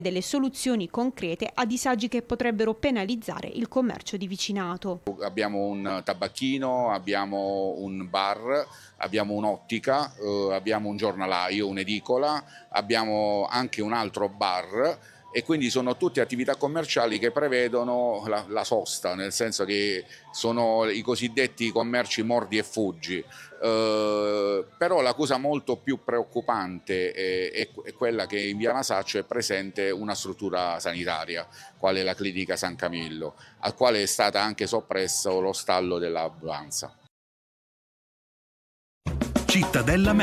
delle soluzioni concrete a disagi che potrebbero penalizzare il commercio di vicinato. Abbiamo un tabacchino, abbiamo un bar, abbiamo un'ottica, abbiamo un giornalaio, un'edicola, abbiamo anche un altro bar e quindi sono tutte attività commerciali che prevedono la sosta, nel senso che sono i cosiddetti commerci mordi e fuggi. Però la cosa molto più preoccupante è quella che in via Masaccio è presente una struttura sanitaria, quale la clinica San Camillo, al quale è stata anche soppresso lo stallo dell'ambulanza. Cittadella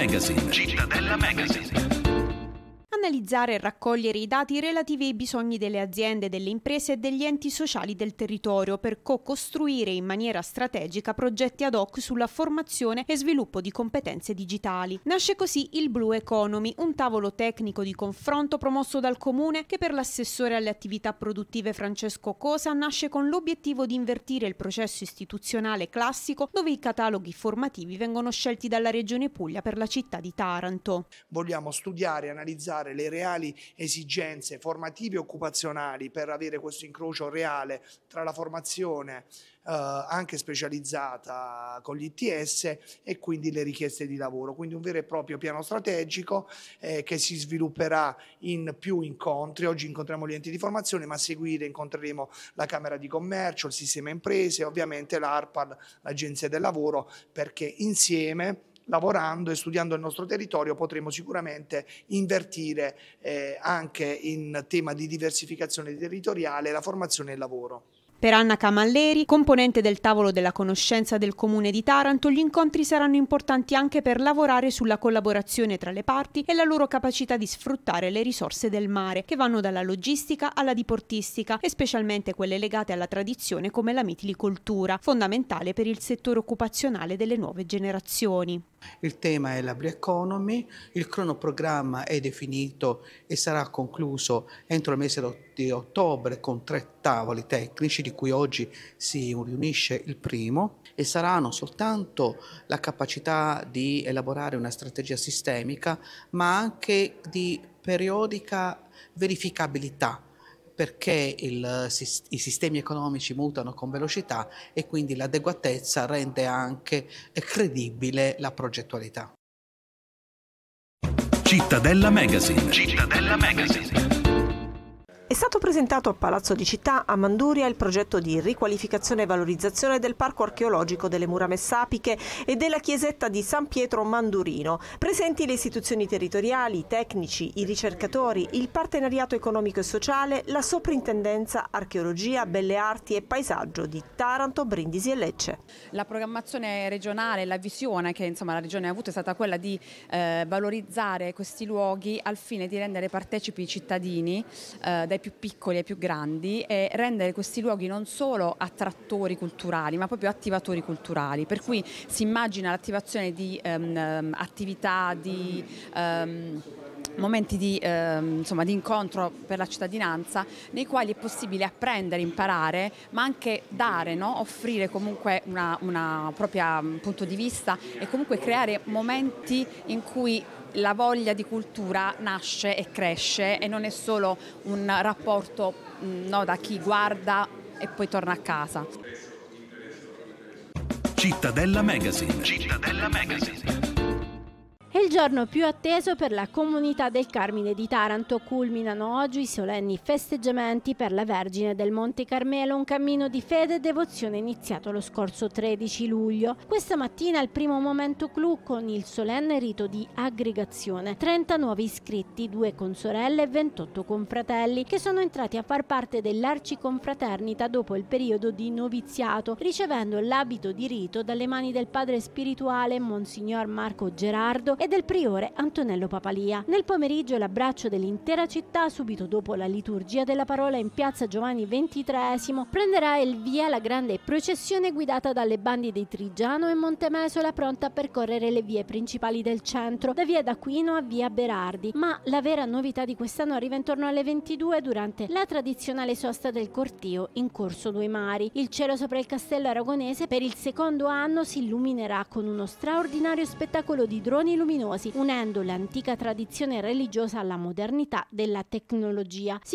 Magazine. Analizzare e raccogliere i dati relativi ai bisogni delle aziende, delle imprese e degli enti sociali del territorio per co-costruire in maniera strategica progetti ad hoc sulla formazione e sviluppo di competenze digitali. Nasce così il Blue Economy, un tavolo tecnico di confronto promosso dal Comune che per l'assessore alle attività produttive Francesco Cosa nasce con l'obiettivo di invertire il processo istituzionale classico dove i cataloghi formativi vengono scelti dalla Regione Puglia per la città di Taranto. Vogliamo studiare e analizzare le reali esigenze formative e occupazionali per avere questo incrocio reale tra la formazione anche specializzata con gli ITS e quindi le richieste di lavoro, quindi un vero e proprio piano strategico che si svilupperà in più incontri. Oggi incontriamo gli enti di formazione, ma a seguire incontreremo la Camera di Commercio, il sistema imprese, ovviamente l'ARPAL, l'Agenzia del Lavoro, perché insieme, lavorando e studiando il nostro territorio, potremo sicuramente invertire anche in tema di diversificazione territoriale la formazione e il lavoro. Per Anna Camalleri, componente del tavolo della conoscenza del Comune di Taranto, gli incontri saranno importanti anche per lavorare sulla collaborazione tra le parti e la loro capacità di sfruttare le risorse del mare, che vanno dalla logistica alla diportistica e specialmente quelle legate alla tradizione come la mitilicoltura, fondamentale per il settore occupazionale delle nuove generazioni. Il tema è la Blue Economy, il cronoprogramma è definito e sarà concluso entro il mese di ottobre con 3 tavoli tecnici, di cui oggi si riunisce il primo, e sarà non soltanto la capacità di elaborare una strategia sistemica, ma anche di periodica verificabilità, perché i sistemi economici mutano con velocità e quindi l'adeguatezza rende anche credibile la progettualità. Cittadella Magazine. È stato presentato a Palazzo di Città a Manduria il progetto di riqualificazione e valorizzazione del Parco Archeologico delle Mura Messapiche e della chiesetta di San Pietro Mandurino. Presenti le istituzioni territoriali, i tecnici, i ricercatori, il partenariato economico e sociale, la soprintendenza Archeologia, Belle Arti e Paesaggio di Taranto, Brindisi e Lecce. La programmazione regionale, la visione che la Regione ha avuto è stata quella di valorizzare questi luoghi al fine di rendere partecipi i cittadini dai più piccoli ai più grandi e rendere questi luoghi non solo attrattori culturali ma proprio attivatori culturali, per cui si immagina l'attivazione di attività, di momenti di incontro per la cittadinanza nei quali è possibile apprendere, imparare, ma anche dare, offrire comunque una propria punto di vista e comunque creare momenti in cui la voglia di cultura nasce e cresce e non è solo un rapporto da chi guarda e poi torna a casa. Cittadella Magazine. È il giorno più atteso per la comunità del Carmine di Taranto. Culminano oggi i solenni festeggiamenti per la Vergine del Monte Carmelo, un cammino di fede e devozione iniziato lo scorso 13 luglio. Questa mattina il primo momento clou con il solenne rito di aggregazione. 30 nuovi iscritti, 2 consorelle e 28 confratelli, che sono entrati a far parte dell'Arciconfraternita dopo il periodo di noviziato, ricevendo l'abito di rito dalle mani del padre spirituale Monsignor Marco Gerardo e del priore Antonello Papalia. Nel pomeriggio l'abbraccio dell'intera città, subito dopo la liturgia della parola in piazza Giovanni XXIII, prenderà il via la grande processione guidata dalle bandi dei Trigiano e Montemesola, pronta a percorrere le vie principali del centro, da via d'Aquino a via Berardi. Ma la vera novità di quest'anno arriva intorno alle 22 durante la tradizionale sosta del corteo in Corso Due Mari. Il cielo sopra il castello aragonese per il secondo anno si illuminerà con uno straordinario spettacolo di droni luminosi, unendo l'antica tradizione religiosa alla modernità della tecnologia. Si